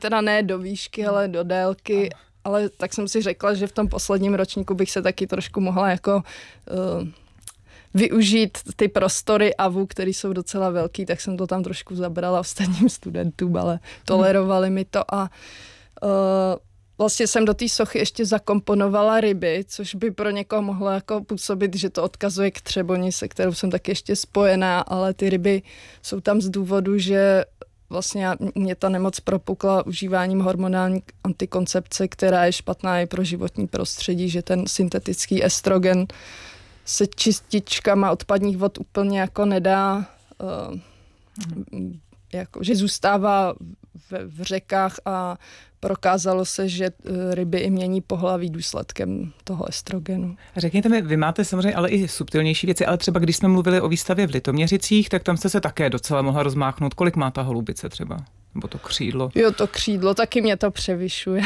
teda ne do výšky, ale do délky, ale tak jsem si řekla, že v tom posledním ročníku bych se taky trošku mohla jako využít ty prostory AVU, které jsou docela velký, tak jsem to tam trošku zabrala ostatním studentům, ale tolerovali mi to a vlastně jsem do té sochy ještě zakomponovala ryby, což by pro někoho mohlo jako působit, že to odkazuje k Třeboni, se kterou jsem taky ještě spojená, ale ty ryby jsou tam z důvodu, že vlastně mě ta nemoc propukla užíváním hormonální antikoncepce, která je špatná i pro životní prostředí, že ten syntetický estrogen se čističkama odpadních vod úplně jako nedá, jako, že zůstává v řekách a prokázalo se, že ryby i mění pohlaví důsledkem toho estrogenu. Řekněte mi, vy máte samozřejmě ale i subtilnější věci, ale třeba když jsme mluvili o výstavě v Litoměřicích, tak tam jste se také docela mohla rozmáchnout. Kolik má ta holubice třeba? Nebo to křídlo? Jo, to křídlo, taky mě to převyšuje.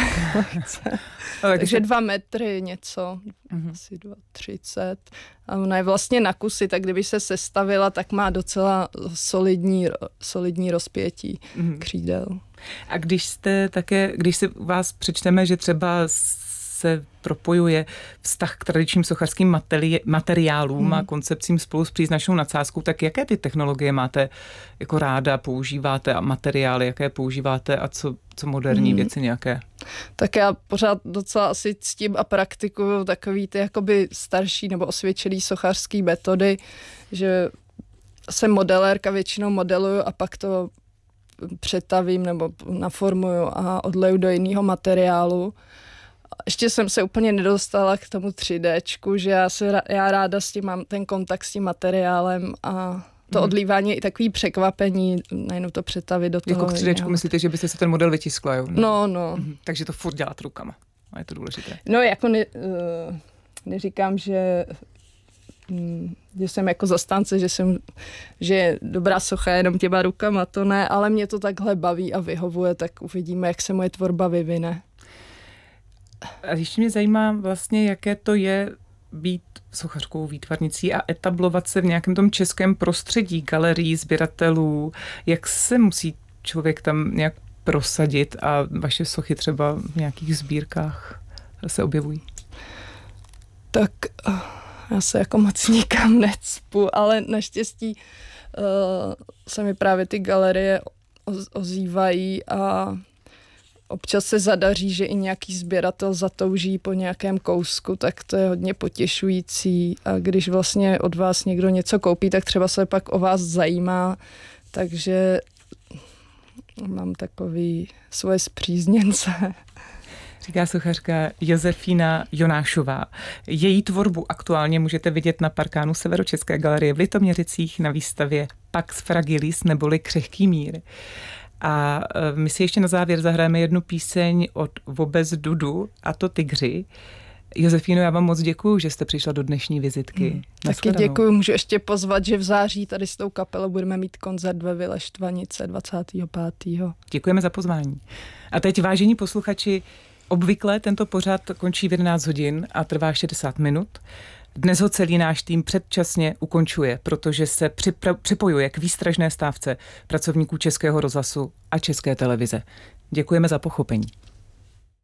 Takže 2 metry něco, asi 2,30. A ona je vlastně na kusy, tak kdyby se sestavila, tak má docela solidní rozpětí křídel. A když si vás přečteme, že třeba se propojuje vztah k tradičním sochařským materiálům a koncepcím spolu s příznačnou nadsázkou, tak jaké ty technologie máte jako ráda, používáte a materiály, jaké používáte a co moderní věci nějaké? Tak já pořád docela asi ctím a praktikuju takový ty jakoby starší nebo osvědčilý sochařský metody, že jsem modelérka, většinou modeluju a pak to přetavím nebo naformuju a odleju do jiného materiálu. Ještě jsem se úplně nedostala k tomu 3Dčku, že já ráda s tím mám ten kontakt s tím materiálem a to odlívání je i takový překvapení, najednou to přetavit do toho. Jako k 3Dčku myslíte, že byste se ten model vytiskla, jo? No. Takže to furt dělat rukama. A je to důležité. No jako neříkám, že jsem jako zastánce, že je dobrá socha jenom těma rukama, to ne, ale mě to takhle baví a vyhovuje, tak uvidíme, jak se moje tvorba vyvine. A ještě mě zajímá vlastně, jaké to je být sochařkou, výtvarnicí a etablovat se v nějakém tom českém prostředí galerií, sběratelů. Jak se musí člověk tam nějak prosadit a vaše sochy třeba v nějakých sbírkách se objevují? Tak já se jako moc nikam necpu, ale naštěstí se mi právě ty galerie ozývají a občas se zadaří, že i nějaký sběratel zatouží po nějakém kousku, tak to je hodně potěšující. A když vlastně od vás někdo něco koupí, tak třeba se pak o vás zajímá. Takže mám takový svoje spřízněnce. Říká sochařka Josefína Jonášová. Její tvorbu aktuálně můžete vidět na parkánu Severočeské galerie v Litoměřicích na výstavě Pax Fragilis neboli Křehký mír. A my si ještě na závěr zahrajeme jednu píseň od Vůbec Dudu, a to Tygři. Josefíno, já vám moc děkuju, že jste přišla do dnešní vizitky. Taky děkuju, můžu ještě pozvat, že v září tady s tou kapelou budeme mít koncert ve Vile Štvanice 25. Děkujeme za pozvání. A teď, vážení posluchači, obvykle tento pořad končí v 11 hodin a trvá 60 minut. Dnes ho celý náš tým předčasně ukončuje, protože se připojuje k výstražné stávce pracovníků Českého rozhlasu a České televize. Děkujeme za pochopení.